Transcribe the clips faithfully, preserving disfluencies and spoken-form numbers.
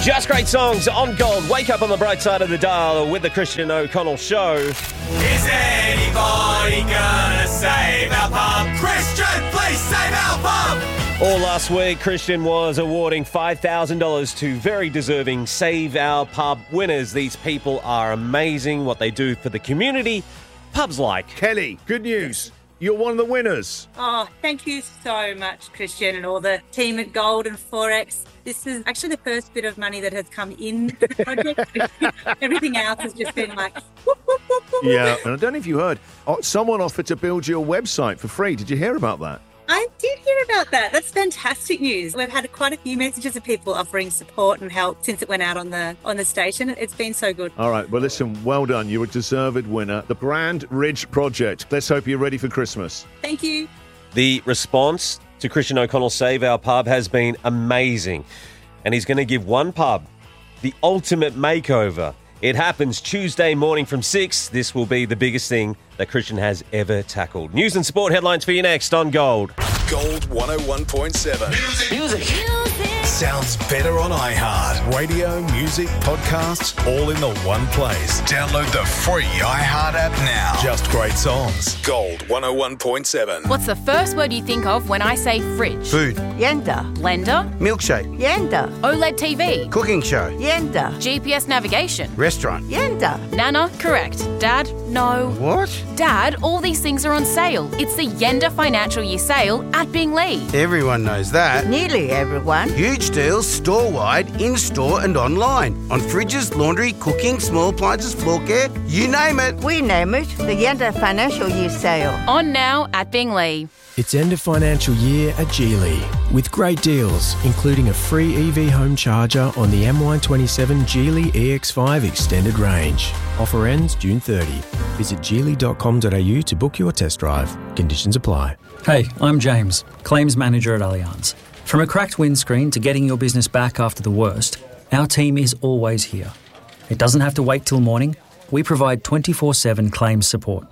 Just great songs on Gold. Wake up on the bright side of the dial with the Christian O'Connell Show. Is anybody gonna save our pub? Christian, please save our pub! All last week, Christian was awarding five thousand dollars to very deserving Save Our Pub winners. These people are amazing, what they do for the community. Pubs like. Kelly, good news. You're one of the winners. Oh, thank you so much, Christian, and all the team at Gold and Forex. This is actually the first bit of money that has come in to the project. Everything else has just been like, whoop, whoop, whoop, whoop. Yeah, and I don't know if you heard, oh, someone offered to build you a website for free. Did you hear about that? I did hear about that. That's fantastic news. We've had quite a few messages of people offering support and help since it went out on the on the station. It's been so good. All right, well, listen, well done. You're a deserved winner. The Brand Ridge Project. Let's hope you're ready for Christmas. Thank you. The response to Christian O'Connell's Save Our Pub has been amazing. And he's going to give one pub the ultimate makeover. It happens Tuesday morning from six. This will be the biggest thing that Christian has ever tackled. News and sport headlines for you next on Gold. Gold one oh one point seven. Music. Music. Sounds better on iHeart. Radio, music, podcasts, all in the one place. Download the free iHeart app now. Just great songs. Gold one oh one point seven. What's the first word you think of when I say fridge? Food. Yenda. Blender? Milkshake. Yenda. OLED T V? Cooking show. Yenda. G P S navigation? Restaurant. Yenda. Nana? Correct. Dad? No. What? Dad, all these things are on sale. It's the Yenda Financial Year Sale at Binglee. Everyone knows that. Nearly everyone. Huge deals store-wide, in-store and online. On fridges, laundry, cooking, small appliances, floor care, you name it. We name it the Yenda Financial Year Sale. On now at Binglee. It's end of financial year at Geely with great deals, including a free E V home charger on the M Y twenty-seven Geely E X five Extended Range. Offer ends June thirtieth. Visit geely dot com dot a u to book your test drive. Conditions apply. Hey, I'm James, Claims Manager at Allianz. From a cracked windscreen to getting your business back after the worst, our team is always here. It doesn't have to wait till morning. We provide twenty-four seven claims support.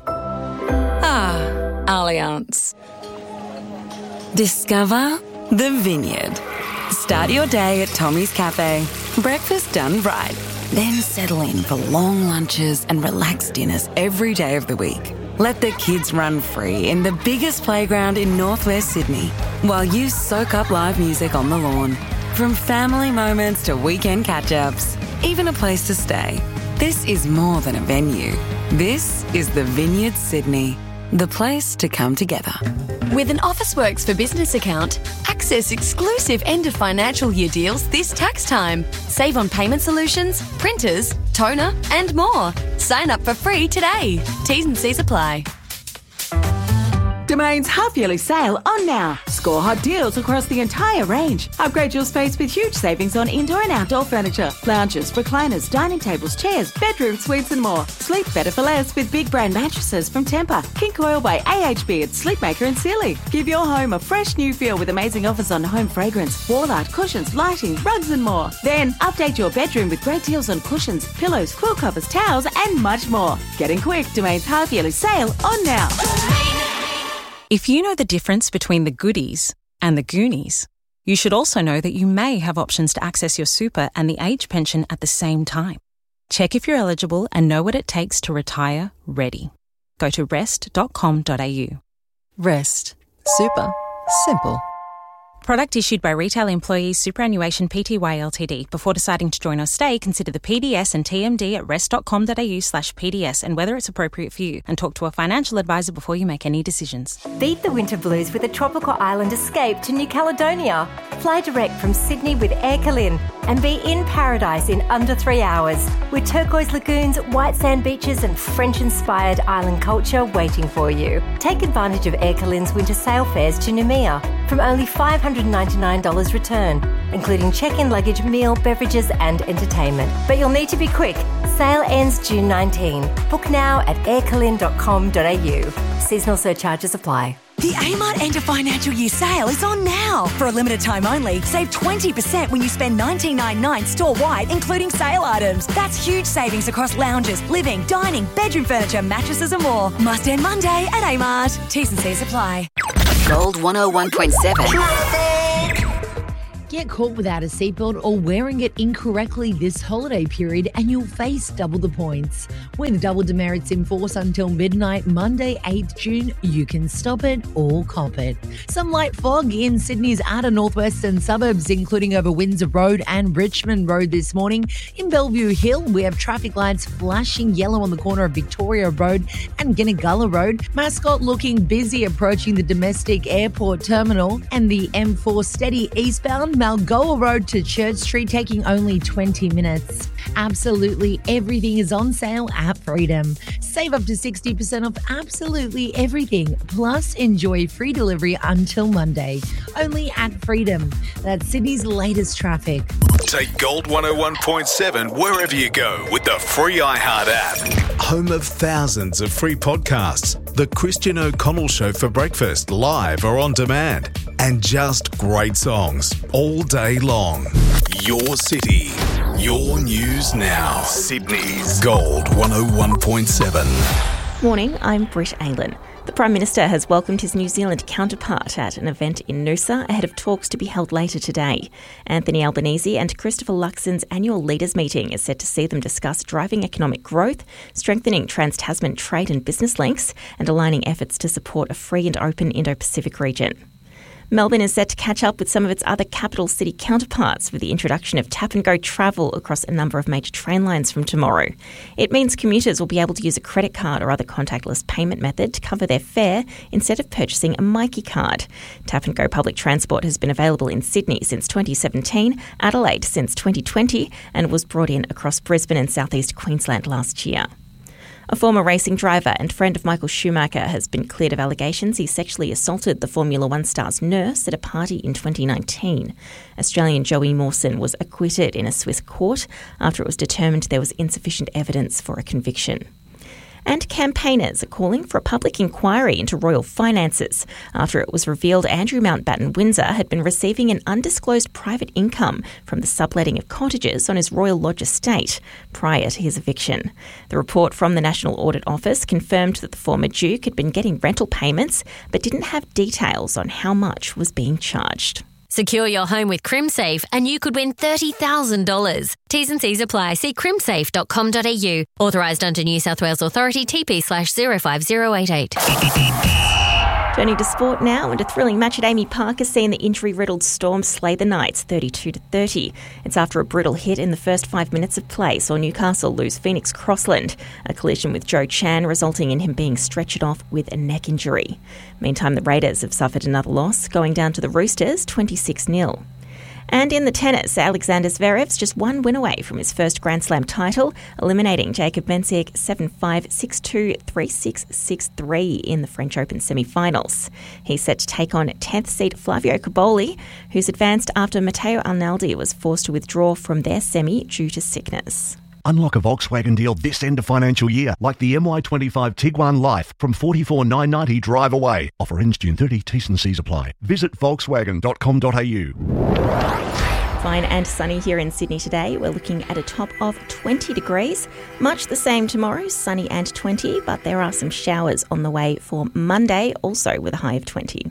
Ah, Allianz. Discover the Vineyard. Start your day at Tommy's Cafe. Breakfast done right. Then settle in for long lunches and relaxed dinners every day of the week. Let the kids run free in the biggest playground in northwest Sydney while you soak up live music on the lawn. From family moments to weekend catch-ups, even a place to stay. This is more than a venue. This is the Vineyard Sydney, the place to come together. With an Officeworks for Business account, access exclusive end of financial year deals this tax time. Save on payment solutions, printers, toner, and more. Sign up for free today. T's and C's apply. Domain's half-yearly sale on now. Score hot deals across the entire range. Upgrade your space with huge savings on indoor and outdoor furniture, lounges, recliners, dining tables, chairs, bedroom suites and more. Sleep better for less with big brand mattresses from Tempur, King Coil by A H B, and Sleepmaker and Sealy. Give your home a fresh new feel with amazing offers on home fragrance, wall art, cushions, lighting, rugs and more. Then update your bedroom with great deals on cushions, pillows, quilt covers, towels and much more. Getting quick, Domain's half-yearly sale on now. If you know the difference between the goodies and the Goonies, you should also know that you may have options to access your super and the age pension at the same time. Check if you're eligible and know what it takes to retire ready. Go to rest dot com dot a u. Rest. Super. Simple. Product issued by Retail Employees Superannuation Pty Ltd. Before deciding to join or stay, consider the P D S and T M D at rest dot com dot a u slash P D S and whether it's appropriate for you, and talk to a financial advisor before you make any decisions. Beat the winter blues with a tropical island escape to New Caledonia. Fly direct from Sydney with Air Calin and be in paradise in under three hours with turquoise lagoons, white sand beaches and French-inspired island culture waiting for you. Take advantage of Air Calin's winter sail fares to Noumea from only five hundred ninety-nine dollars return, including check-in luggage, meal, beverages and entertainment. But you'll need to be quick. Sale ends June nineteenth. Book now at air calin dot com dot a u. Seasonal surcharges apply. The Amart End of Financial Year sale is on now. For a limited time only, save twenty percent when you spend nineteen ninety-nine store-wide, including sale items. That's huge savings across lounges, living, dining, bedroom furniture, mattresses and more. Must end Monday at Amart. T's and C's apply. Gold one oh one point seven. Get caught without a seatbelt or wearing it incorrectly this holiday period and you'll face double the points. With double demerits in force until midnight, Monday, eighth of June, you can stop it or cop it. Some light fog in Sydney's outer northwestern suburbs, including over Windsor Road and Richmond Road this morning. In Bellevue Hill, we have traffic lights flashing yellow on the corner of Victoria Road and Ginnagulla Road. Mascot looking busy approaching the domestic airport terminal, and the M four steady eastbound Malgoa Road to Church Street taking only twenty minutes. Absolutely everything is on sale at Freedom. Save up to sixty percent off absolutely everything. Plus, enjoy free delivery until Monday. Only at Freedom. That's Sydney's latest traffic. Take Gold one oh one point seven wherever you go with the free iHeart app. Home of thousands of free podcasts. The Christian O'Connell Show for breakfast, live or on demand. And just great songs all day long. Your city, your news now. Sydney's Gold one oh one point seven. Morning, I'm Britt Aylan. The Prime Minister has welcomed his New Zealand counterpart at an event in Noosa ahead of talks to be held later today. Anthony Albanese and Christopher Luxon's annual leaders meeting is set to see them discuss driving economic growth, strengthening trans-Tasman trade and business links, and aligning efforts to support a free and open Indo-Pacific region. Melbourne is set to catch up with some of its other capital city counterparts with the introduction of tap-and-go travel across a number of major train lines from tomorrow. It means commuters will be able to use a credit card or other contactless payment method to cover their fare instead of purchasing a Myki card. Tap-and-go public transport has been available in Sydney since twenty seventeen, Adelaide since twenty twenty, and was brought in across Brisbane and southeast Queensland last year. A former racing driver and friend of Michael Schumacher has been cleared of allegations he sexually assaulted the Formula One star's nurse at a party in twenty nineteen. Australian Joey Mawson was acquitted in a Swiss court after it was determined there was insufficient evidence for a conviction. And campaigners are calling for a public inquiry into royal finances after it was revealed Andrew Mountbatten Windsor had been receiving an undisclosed private income from the subletting of cottages on his Royal Lodge estate prior to his eviction. The report from the National Audit Office confirmed that the former Duke had been getting rental payments but didn't have details on how much was being charged. Secure your home with CrimSafe and you could win thirty thousand dollars. T's and C's apply. See crimsafe dot com dot a u. Authorised under New South Wales Authority T P slash zero five zero eight eight. Turning to sport now, and a thrilling match at Amy Park has seen the injury-riddled Storm slay the Knights thirty-two to thirty. It's after a brutal hit in the first five minutes of play saw Newcastle lose Phoenix Crossland, a collision with Joe Chan resulting in him being stretchered off with a neck injury. Meantime, the Raiders have suffered another loss, going down to the Roosters twenty-six nil. And in the tennis, Alexander Zverev's just one win away from his first Grand Slam title, eliminating Jacob Mensik seven five, six two, three six, six three in the French Open semi-finals. He's set to take on tenth seed Flavio Cobolli, who's advanced after Matteo Arnaldi was forced to withdraw from their semi due to sickness. Unlock a Volkswagen deal this end of financial year, like the M Y twenty-five Tiguan Life from forty-four thousand nine hundred ninety drive away. Offer ends June thirtieth, T's and C's apply. Visit volkswagen dot com dot a u. Fine and sunny here in Sydney today. We're looking at a top of twenty degrees. Much the same tomorrow, sunny and twenty, but there are some showers on the way for Monday, also with a high of twenty.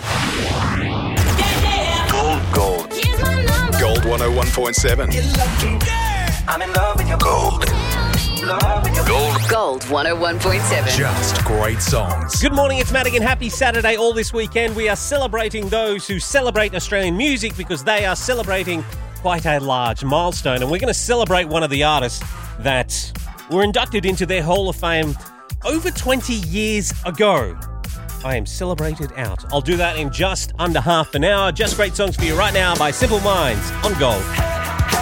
Gold, gold. Gold one oh one point seven. I'm in love with your gold. Gold. Gold one oh one point seven. Just great songs. Good morning, it's Madigan. Happy Saturday. All this weekend we are celebrating those who celebrate Australian music because they are celebrating quite a large milestone. And we're going to celebrate one of the artists that were inducted into their Hall of Fame over twenty years ago. I am celebrated out. I'll do that in just under half an hour. Just great songs for you right now by Simple Minds on Gold.